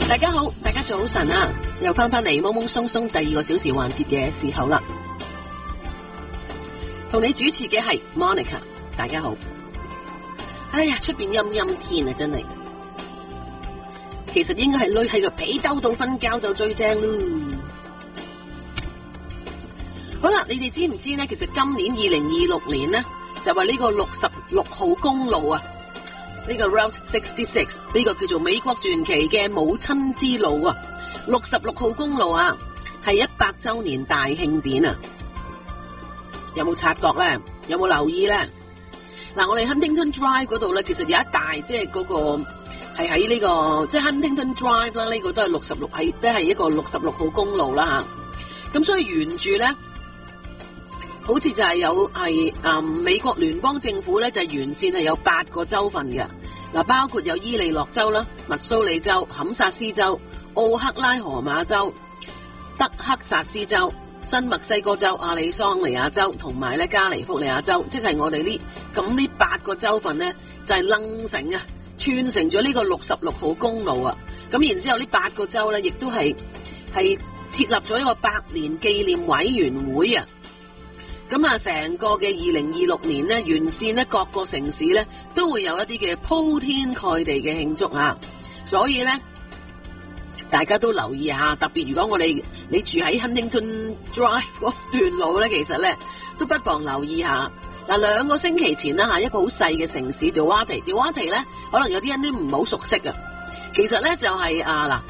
大家好，大家早晨啊！又翻嚟懵懵鬆鬆第2個小時環節嘅時候啦，同你主持嘅係 Monica， 大家好。哎呀，出邊陰陰天啊，真係。其實應該係匿喺個被兜度瞓覺就最正咯。好啦，你哋知唔知呢？其實今年2026年呢，就話呢個66號公路啊，呢個 Route 66呢個叫做美國傳奇嘅母親之路啊，66號公路啊，係100周年大慶典啊！有冇察覺咧？有冇留意咧？嗱，我哋 Huntington Drive 嗰度咧，其實有一大即係嗰個係喺呢個即係 Huntington Drive 啦，呢個都係66，係都係一個66號公路啦吓。咁所以沿住咧，好似就係有係美國聯邦政府咧，就係沿線係有8個州份嘅。嗱，包括有伊利諾州啦、密蘇里州、堪薩斯州、奧克拉荷馬州、德克薩斯州、新墨西哥州、亞利桑尼亞州同埋咧加利福尼亞州，即係我哋呢8個州份咧就係楞成啊，串成咗呢個66號公路啊。咁然之後呢8個州咧，亦都係設立咗一個100年紀念委員會啊。咁啊，成個嘅2026年咧，沿線咧各個城市咧都會有一啲嘅鋪天蓋地嘅慶祝啊，所以咧大家都留意下，特別如果你住喺 Huntington Drive 嗰段路咧，其實咧都不妨留意下。嗱，2個星期前啦嚇，一個好細嘅城市 Duarte 咧，可能有啲人都唔好熟悉啊。其實咧就係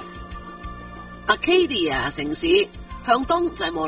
Arcadia 城市。向東就係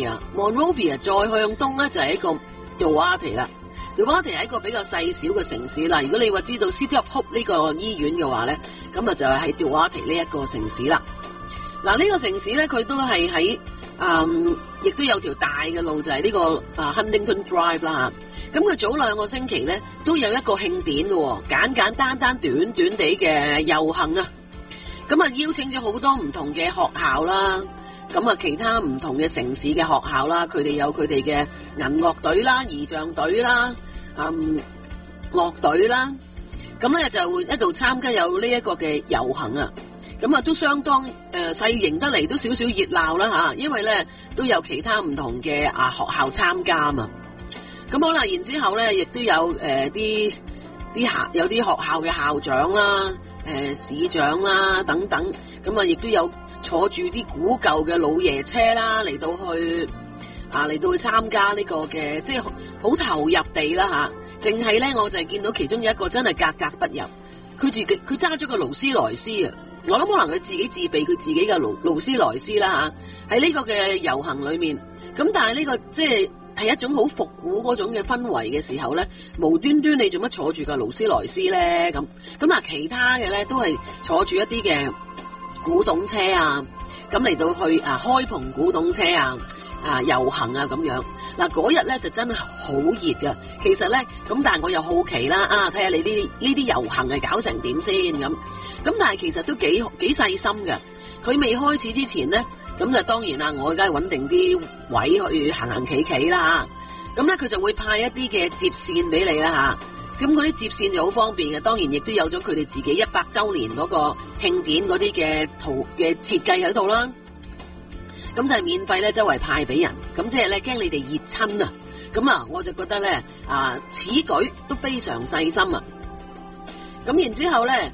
Monrovia 再向東咧就係一個 Duarte 啦。Duarte 係一個比較細小嘅城市啦。如果你話知道 City of Hope 呢個醫院嘅話咧，咁啊就係喺 Duarte 呢一個城市啦。嗱，呢個城市咧佢都係喺亦都有條大嘅路就係呢個Huntington Drive 啦嚇。咁佢早2個星期咧都有一個慶典嘅，簡簡單單短短地嘅遊行啊。咁啊邀請咗好多唔同嘅學校啦。咁啊，其他唔同嘅城市嘅學校啦，佢哋有佢哋嘅銀樂隊啦、儀仗隊啦、樂隊啦，咁咧就會一度參加有呢一個嘅遊行啊。咁啊，都相當細型得嚟，都少少熱鬧啦嚇，因為咧都有其他唔同嘅學校參加啊嘛。咁好啦，然之後咧亦都有有啲學校嘅校長啦、市長啦等等，咁啊亦都有坐住啲古舊嘅老爺車啦，嚟到去參加呢個嘅，即係好投入地啦吓。淨係咧，我就係見到其中有一個真係格格不入，佢揸咗個勞斯萊斯啊！我諗可能佢自己自備佢自己嘅勞斯萊斯啦吓。喺呢個嘅遊行裏面，咁但係呢個即係一種好復古嗰種嘅氛圍嘅時候咧，無端端你做乜坐住個勞斯萊斯咧？咁啊，其他嘅咧都係坐住一啲嘅古董車啊，咁嚟到去開篷古董車遊行啊咁樣。嗱，嗰日咧就真係好熱噶。其實咧咁，但係我又好奇啦，睇下你呢啲遊行係搞成點先咁。咁但係其實都幾細心嘅。佢未開始之前咧，咁就當然啦，我梗係穩定啲位去行企啦。咁咧佢就會派一啲嘅接線俾你啦吓。咁嗰啲接線就好方便嘅，當然亦都有咗佢哋自己100周年嗰個慶典嗰啲嘅圖嘅設計喺度啦。咁就係免費咧，周圍派俾人。咁即係咧，驚你哋熱親啊！咁啊，我就覺得咧，此舉都非常細心啊。咁然之後咧，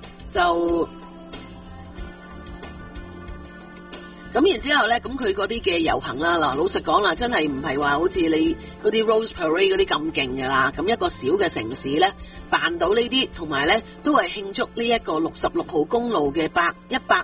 咁佢嗰啲嘅遊行啦，嗱，老實講啦，真係唔係話好似你嗰啲 Rose Parade 嗰啲咁勁噶啦。咁一個小嘅城市咧，辦到呢啲，同埋咧都係慶祝呢一個66號公路嘅100